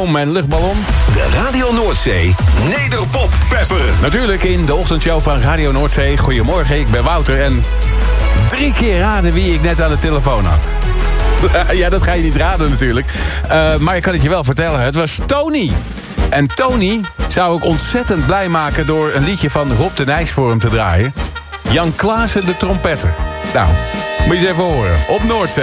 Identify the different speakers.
Speaker 1: boom en luchtballon.
Speaker 2: De Radio Noordzee Nederpop Pepper.
Speaker 1: Natuurlijk in de ochtendshow van Radio Noordzee. Goedemorgen, ik ben Wouter en 3 keer raden wie ik net aan de telefoon had. Ja, dat ga je niet raden natuurlijk. Maar ik kan het je wel vertellen, het was Tony. En Tony zou ik ontzettend blij maken door een liedje van Rob de Nijs voor hem te draaien. Jan Klaassen de trompetter. Nou, moet je eens even horen. Op Noordzee.